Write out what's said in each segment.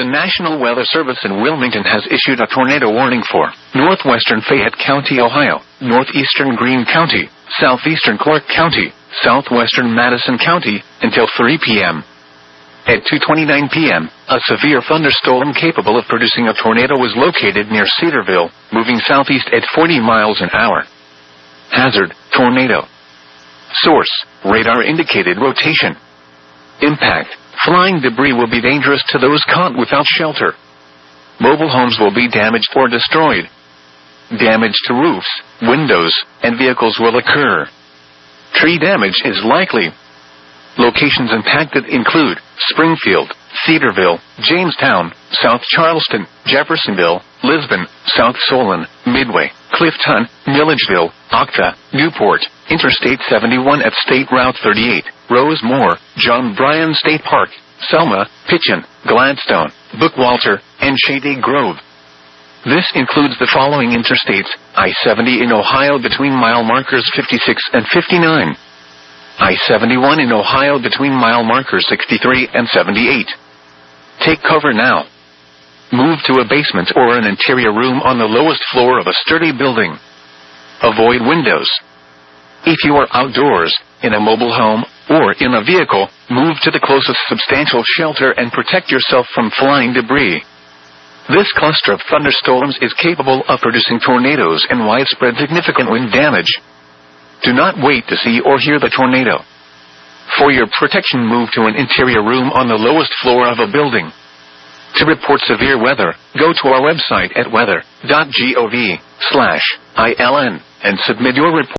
National Weather Service in Wilmington has issued a tornado warning for northwestern Fayette County, Ohio, northeastern Greene County, southeastern Clark County, southwestern Madison County, until 3 p.m. At 2:29 p.m., a severe thunderstorm capable of producing a tornado was located near Cedarville, moving southeast at 40 miles an hour. Hazard, tornado. Source, radar indicated rotation. Impact, flying debris will be dangerous to those caught without shelter. Mobile homes will be damaged or destroyed. Damage to roofs, windows, and vehicles will occur. Tree damage is likely. Locations impacted include Springfield, Cedarville, Jamestown, South Charleston, Jeffersonville, Lisbon, South Solon, Midway, Clifton, Milledgeville, Octa, Newport, Interstate 71 at State Route 38, Rosemore, John Bryan State Park, Selma, Pitchen, Gladstone, Bookwalter, and Shady Grove. This includes the following interstates: I-70 in Ohio between mile markers 56 and 59. I-71 in Ohio between mile markers 63 and 78. Take cover now. Move to a basement or an interior room on the lowest floor of a sturdy building. Avoid windows. If you are outdoors, in a mobile home, or in a vehicle, move to the closest substantial shelter and protect yourself from flying debris. This cluster of thunderstorms is capable of producing tornadoes and widespread significant wind damage. Do not wait to see or hear the tornado. For your protection, move to an interior room on the lowest floor of a building. To report severe weather, go to our website at weather.gov/ILN and submit your report.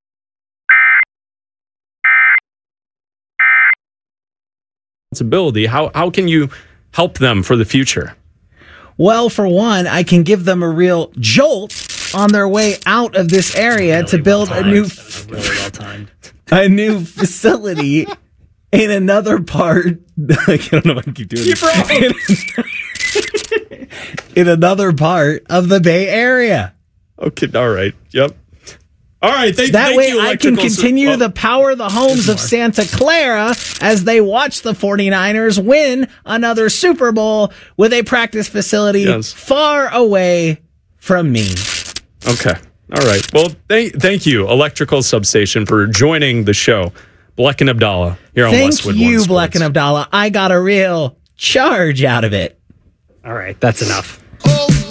How can you help them for the future? Well, for one, I can give them a real jolt on their way out of this area to build a new facility in another part. I don't know if I can keep doing this. In another part of the Bay Area. Okay, all right. Yep. All right. That way I can continue to power the homes of Santa Clara as they watch the 49ers win another Super Bowl with a practice facility far away from me. Okay. All right. Well, thank you, Electrical Substation, for joining the show. Bleck and Abdallah here on Westwood One Thank you, Sports. Bleck and Abdallah. I got a real charge out of it. All right. That's enough. Oh.